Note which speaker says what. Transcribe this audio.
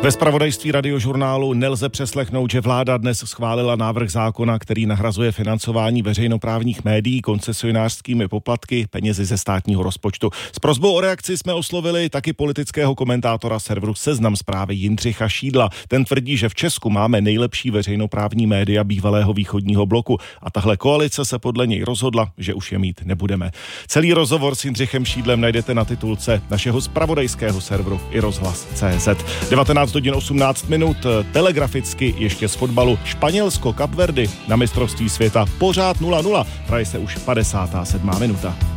Speaker 1: Ve zpravodajství Radiožurnálu nelze přeslechnout, že vláda dnes schválila návrh zákona, který nahrazuje financování veřejnoprávních médií koncesionářskými poplatky penězi ze státního rozpočtu. S prosbou o reakci jsme oslovili taky politického komentátora serveru Seznam Zprávy Jindřicha Šídla. Ten tvrdí, že v Česku máme nejlepší veřejnoprávní média bývalého východního bloku a tahle koalice se podle něj rozhodla, že už je mít nebudeme. Celý rozhovor s Jindřichem Šídlem najdete na titulce našeho zpravodajského serveru iRozhlas.cz. 19 hodin 18 minut, telegraficky ještě z fotbalu. Španělsko, Kapverdy na mistrovství světa pořád 0-0. Hraje se už 57. minuta.